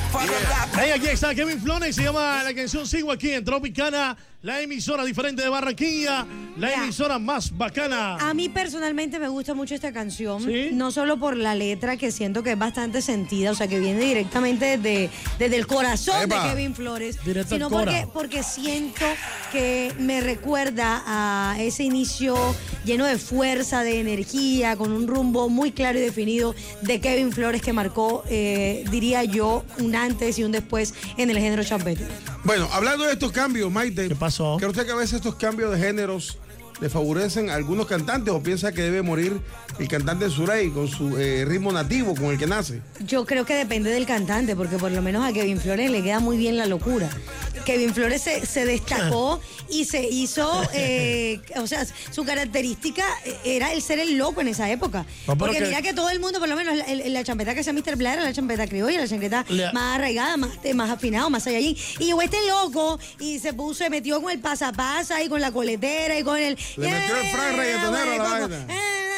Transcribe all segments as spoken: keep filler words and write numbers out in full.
Hey, aquí está Kevin Flores, se llama la canción Sigo Aquí en Tropicana, la emisora diferente de Barranquilla, la Ya. emisora más bacana. A mí personalmente me gusta mucho esta canción, ¿Sí? no solo por la letra, que siento que es bastante sentida, o sea, que viene directamente desde, desde el corazón Epa. de Kevin Flores, Directo al sino cora. porque, porque siento que me recuerda a ese inicio lleno de fuerza, de energía, con un rumbo muy claro y definido de Kevin Flores que marcó, eh, diría yo, un antes y un después en el género champeta. Bueno, hablando de estos cambios, Maite. ¿Qué pasó? ¿Cree usted que a veces estos cambios de géneros le favorecen a algunos cantantes o piensa que debe morir el cantante Surey con su eh, ritmo nativo con el que nace? Yo creo que depende del cantante, porque por lo menos a Kevin Flores le queda muy bien la locura. Kevin Flores se, se destacó y se hizo, eh, o sea, su característica era el ser el loco en esa época. No, pero porque que- mira que todo el mundo, por lo menos la, el- la champeta que hacía míster Blair era la champeta criolla, la champeta Le- más arraigada, más, más afinado, más allá. Y llegó este loco y se puso, se metió con el pasapasa y con la coletera y con el... Le metió el Frank reggaetonero a la Con- vaina.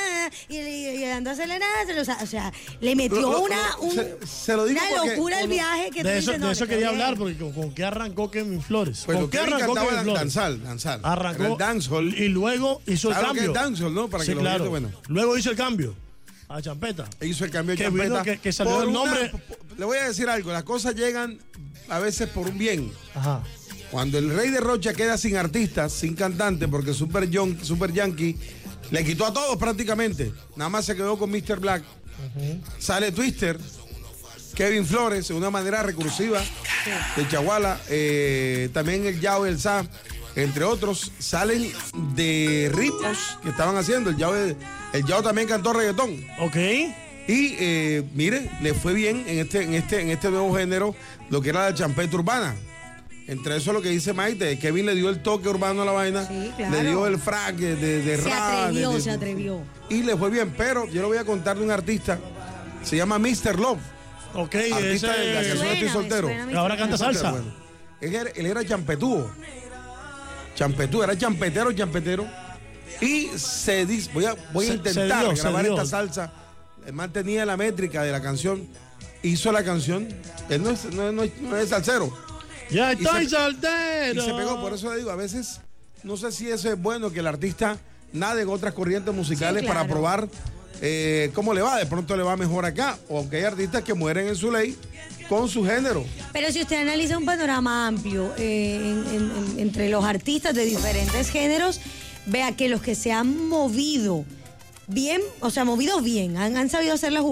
Y, y, y andó a acelerar, o sea, o sea, le metió Lo- lo- una, lo- un- se- se lo digo una porque- locura el cuando- viaje que tú De eso, dices, no, de eso le quería quedó bien. hablar, porque con, con qué arrancó Kevin Flores. Pues ¿Con lo qué que él arrancó cantaba Kevin Flores? danzal, danzal. Arrancó Era el dancehall. y luego hizo el ¿Sabe lo que cambio. es dancehall, no? Para Sí, que lo claro. oyente, bueno. Luego hizo el cambio a champeta. Hizo el cambio de Que champeta. vino, que- que salió por el una- nombre. po- le voy a decir algo, las cosas llegan a veces por un bien. Ajá. Cuando el Rey de Rocha queda sin artistas, sin cantante, porque Super, John, Super Yankee le quitó a todos prácticamente. Nada más se quedó con míster Black. Sale Twister, Kevin Flores, de una manera recursiva, de Chaguala, eh, también el Yao y el Sa, entre otros, salen de ritmos que estaban haciendo. El Yao, el Yao también cantó reggaetón. Ok. Y eh, mire, le fue bien en este, en este, en este nuevo género, lo que era la champeta urbana. Entre eso lo que dice Maite, Kevin le dio el toque urbano a la vaina, Sí, claro. le dio el frac de, de, de Se rap, atrevió, de- de- se atrevió. y le fue bien, pero yo le voy a contar de un artista, se llama míster Love, Ok, artista de la ese... canción Suena, Estoy me Soltero. suena, me Ahora suena. canta salsa. Bueno, él, era, él era champetúo, champetúo, era champetero, champetero, y se dice, voy a, voy a Se- intentar se dio, se grabar dio. esta salsa, él mantenía la métrica de la canción, hizo la canción, él no es, no, es- no es- no es salsero, Ya Y estoy se- soltero. y se pegó, por eso le digo, a veces no sé si eso es bueno que el artista nade en otras corrientes musicales Sí, para claro. probar eh, cómo le va, de pronto le va mejor acá, o que hay artistas que mueren en su ley con su género. Pero si usted analiza un panorama amplio eh, en- en- en- entre los artistas de diferentes géneros, vea que los que se han movido bien, o sea, movido bien, han, han sabido hacer la